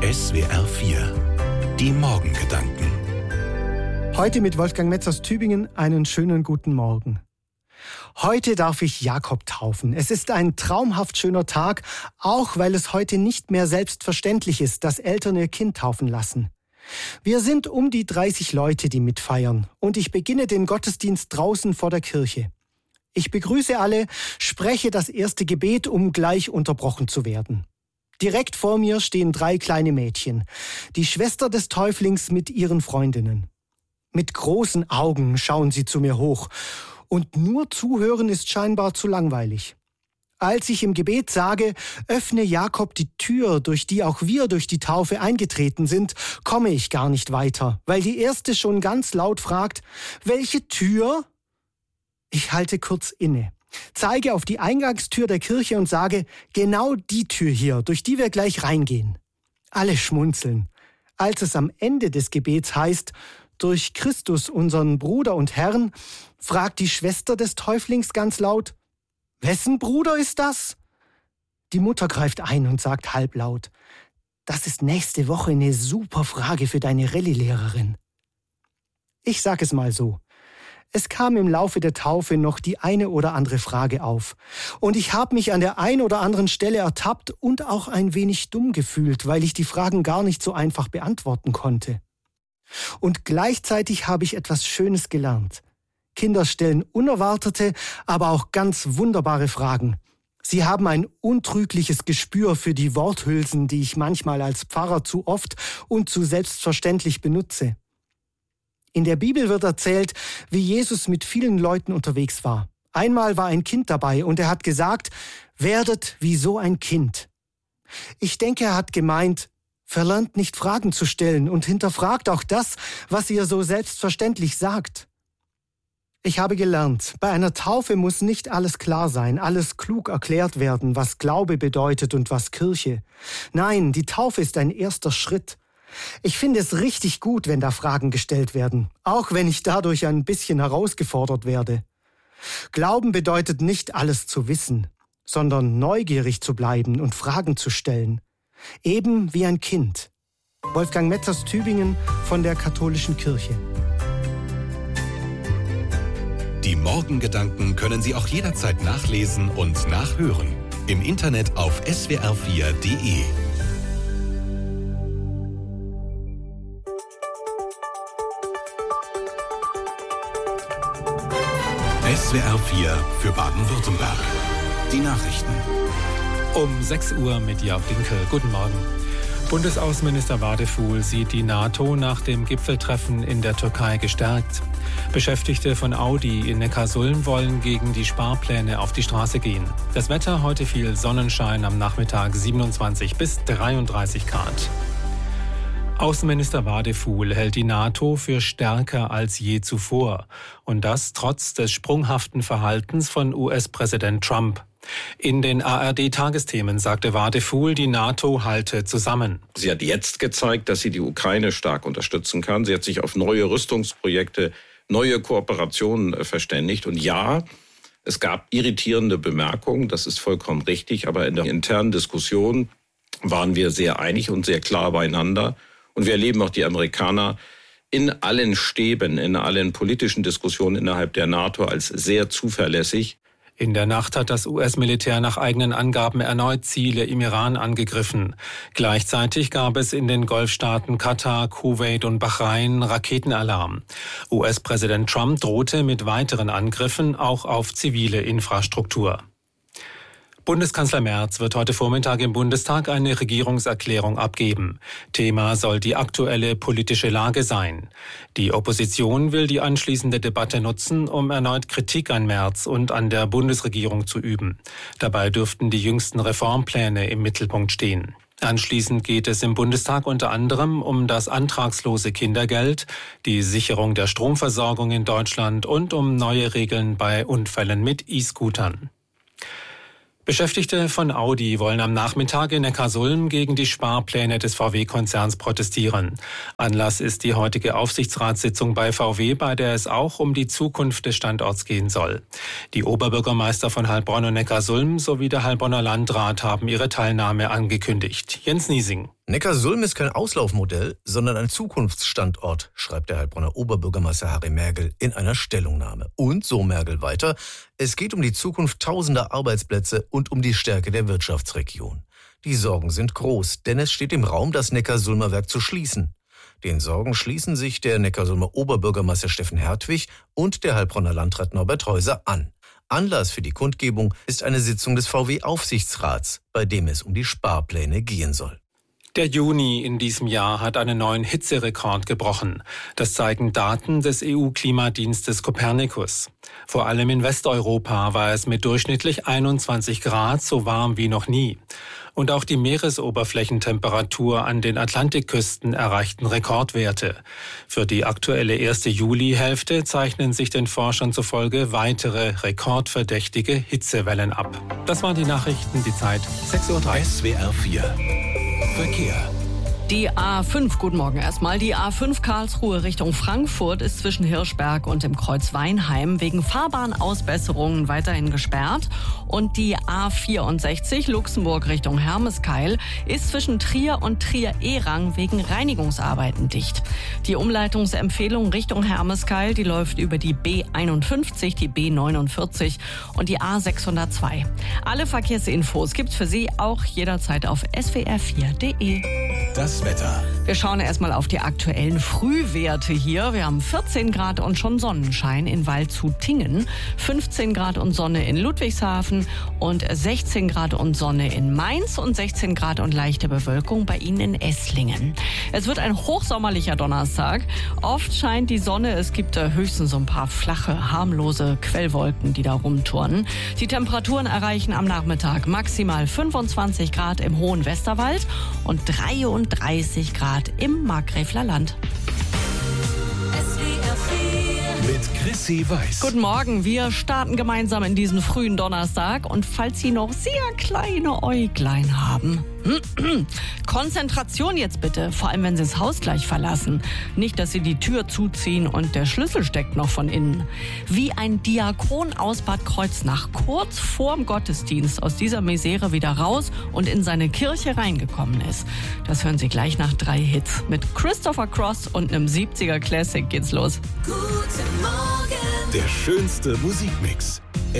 SWR 4, die Morgengedanken. Heute mit Wolfgang Metz aus Tübingen einen schönen guten Morgen. Heute darf ich Jakob taufen. Es ist ein traumhaft schöner Tag, auch weil es heute nicht mehr selbstverständlich ist, dass Eltern ihr Kind taufen lassen. Wir sind um die 30 Leute, die mitfeiern, und ich beginne den Gottesdienst draußen vor der Kirche. Ich begrüße alle, spreche das erste Gebet, um gleich unterbrochen zu werden. Direkt vor mir stehen 3 kleine Mädchen, die Schwester des Täuflings mit ihren Freundinnen. Mit großen Augen schauen sie zu mir hoch, und nur zuhören ist scheinbar zu langweilig. Als ich im Gebet sage, öffne Jakob die Tür, durch die auch wir durch die Taufe eingetreten sind, komme ich gar nicht weiter, weil die erste schon ganz laut fragt, welche Tür? Ich halte kurz inne, zeige auf die Eingangstür der Kirche und sage, genau die Tür hier, durch die wir gleich reingehen. Alle schmunzeln. Als es am Ende des Gebets heißt, durch Christus, unseren Bruder und Herrn, fragt die Schwester des Täuflings ganz laut, wessen Bruder ist das? Die Mutter greift ein und sagt halblaut, das ist nächste Woche eine super Frage für deine Rallye-Lehrerin. Ich sag es mal so. Es kam im Laufe der Taufe noch die eine oder andere Frage auf. Und ich habe mich an der einen oder anderen Stelle ertappt und auch ein wenig dumm gefühlt, weil ich die Fragen gar nicht so einfach beantworten konnte. Und gleichzeitig habe ich etwas Schönes gelernt. Kinder stellen unerwartete, aber auch ganz wunderbare Fragen. Sie haben ein untrügliches Gespür für die Worthülsen, die ich manchmal als Pfarrer zu oft und zu selbstverständlich benutze. In der Bibel wird erzählt, wie Jesus mit vielen Leuten unterwegs war. Einmal war ein Kind dabei und er hat gesagt, werdet wie so ein Kind. Ich denke, er hat gemeint, verlernt nicht Fragen zu stellen und hinterfragt auch das, was ihr so selbstverständlich sagt. Ich habe gelernt, bei einer Taufe muss nicht alles klar sein, alles klug erklärt werden, was Glaube bedeutet und was Kirche. Nein, die Taufe ist ein erster Schritt. Ich finde es richtig gut, wenn da Fragen gestellt werden, auch wenn ich dadurch ein bisschen herausgefordert werde. Glauben bedeutet nicht alles zu wissen, sondern neugierig zu bleiben und Fragen zu stellen. Eben wie ein Kind. Wolfgang Metz aus Tübingen von der Katholischen Kirche. Die Morgengedanken können Sie auch jederzeit nachlesen und nachhören. Im Internet auf swr4.de. SWR 4 für Baden-Württemberg. Die Nachrichten. Um 6 Uhr mit Jörg Dinkel. Guten Morgen. Bundesaußenminister Wadefuhl sieht die NATO nach dem Gipfeltreffen in der Türkei gestärkt. Beschäftigte von Audi in Neckarsulm wollen gegen die Sparpläne auf die Straße gehen. Das Wetter heute viel Sonnenschein, am Nachmittag 27 bis 33 Grad. Außenminister Wadefuhl hält die NATO für stärker als je zuvor. Und das trotz des sprunghaften Verhaltens von US-Präsident Trump. In den ARD-Tagesthemen sagte Wadefuhl, die NATO halte zusammen. Sie hat jetzt gezeigt, dass sie die Ukraine stark unterstützen kann. Sie hat sich auf neue Rüstungsprojekte, neue Kooperationen verständigt. Und ja, es gab irritierende Bemerkungen, das ist vollkommen richtig. Aber in der internen Diskussion waren wir sehr einig und sehr klar beieinander. Und wir erleben auch die Amerikaner in allen Stäben, in allen politischen Diskussionen innerhalb der NATO als sehr zuverlässig. In der Nacht hat das US-Militär nach eigenen Angaben erneut Ziele im Iran angegriffen. Gleichzeitig gab es in den Golfstaaten Katar, Kuwait und Bahrain Raketenalarm. US-Präsident Trump drohte mit weiteren Angriffen auch auf zivile Infrastruktur. Bundeskanzler Merz wird heute Vormittag im Bundestag eine Regierungserklärung abgeben. Thema soll die aktuelle politische Lage sein. Die Opposition will die anschließende Debatte nutzen, um erneut Kritik an Merz und an der Bundesregierung zu üben. Dabei dürften die jüngsten Reformpläne im Mittelpunkt stehen. Anschließend geht es im Bundestag unter anderem um das antragslose Kindergeld, die Sicherung der Stromversorgung in Deutschland und um neue Regeln bei Unfällen mit E-Scootern. Beschäftigte von Audi wollen am Nachmittag in Neckarsulm gegen die Sparpläne des VW-Konzerns protestieren. Anlass ist die heutige Aufsichtsratssitzung bei VW, bei der es auch um die Zukunft des Standorts gehen soll. Die Oberbürgermeister von Heilbronn und Neckarsulm sowie der Heilbronner Landrat haben ihre Teilnahme angekündigt. Jens Niesing. Neckarsulm ist kein Auslaufmodell, sondern ein Zukunftsstandort, schreibt der Heilbronner Oberbürgermeister Harry Mergel in einer Stellungnahme. Und, so Mergel weiter, es geht um die Zukunft tausender Arbeitsplätze und um die Stärke der Wirtschaftsregion. Die Sorgen sind groß, denn es steht im Raum, das Neckarsulmer Werk zu schließen. Den Sorgen schließen sich der Neckarsulmer Oberbürgermeister Steffen Hertwig und der Heilbronner Landrat Norbert Heuser an. Anlass für die Kundgebung ist eine Sitzung des VW-Aufsichtsrats, bei dem es um die Sparpläne gehen soll. Der Juni in diesem Jahr hat einen neuen Hitzerekord gebrochen. Das zeigen Daten des EU-Klimadienstes Copernicus. Vor allem in Westeuropa war es mit durchschnittlich 21 Grad so warm wie noch nie. Und auch die Meeresoberflächentemperatur an den Atlantikküsten erreichten Rekordwerte. Für die aktuelle erste Julihälfte zeichnen sich den Forschern zufolge weitere rekordverdächtige Hitzewellen ab. Das waren die Nachrichten, die Zeit 6:03 Uhr. SWR 4 Verkehr. Die A5, guten Morgen erstmal. Die A5 Karlsruhe Richtung Frankfurt ist zwischen Hirschberg und dem Kreuz Weinheim wegen Fahrbahnausbesserungen weiterhin gesperrt. Und die A64 Luxemburg Richtung Hermeskeil ist zwischen Trier und Trier-Ehrang wegen Reinigungsarbeiten dicht. Die Umleitungsempfehlung Richtung Hermeskeil, die läuft über die B51, die B49 und die A602. Alle Verkehrsinfos gibt's für Sie auch jederzeit auf swr4.de. Das Wetter. Wir schauen erstmal auf die aktuellen Frühwerte hier. Wir haben 14 Grad und schon Sonnenschein in Waldshut-Tiengen, 15 Grad und Sonne in Ludwigshafen und 16 Grad und Sonne in Mainz und 16 Grad und leichte Bewölkung bei Ihnen in Esslingen. Es wird ein hochsommerlicher Donnerstag. Oft scheint die Sonne. Es gibt höchstens so ein paar flache, harmlose Quellwolken, die da rumturnen. Die Temperaturen erreichen am Nachmittag maximal 25 Grad im hohen Westerwald und 33 Grad im Markgräfler Land. Mit Chrissy Weiß. Guten Morgen, wir starten gemeinsam in diesen frühen Donnerstag und falls Sie noch sehr kleine Äuglein haben, Konzentration jetzt bitte, vor allem wenn Sie das Haus gleich verlassen. Nicht, dass Sie die Tür zuziehen und der Schlüssel steckt noch von innen. Wie ein Diakon aus Bad Kreuznach kurz vorm Gottesdienst aus dieser Misere wieder raus und in seine Kirche reingekommen ist. Das hören Sie gleich nach 3 Hits. Mit Christopher Cross und einem 70er Classic geht's los. Der schönste Musikmix.